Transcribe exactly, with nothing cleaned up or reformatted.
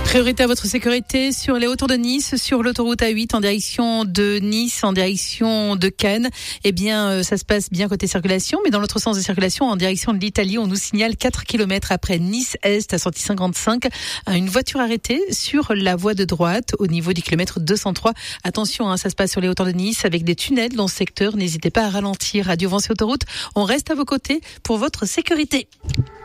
Priorité à votre sécurité sur les hauteurs de Nice, sur l'autoroute A huit en direction de Nice, en direction de Cannes. Eh bien, euh, ça se passe bien côté circulation, mais dans l'autre sens de circulation, en direction de l'Italie, on nous signale quatre kilomètres après Nice-Est à sortie cinquante-cinq, une voiture arrêtée sur la voie de droite au niveau du kilomètre deux cent trois. Attention, hein, ça se passe sur les hauteurs de Nice avec des tunnels dans ce secteur. N'hésitez pas à ralentir. Radio Vence et Autoroute, on reste à vos côtés pour votre sécurité.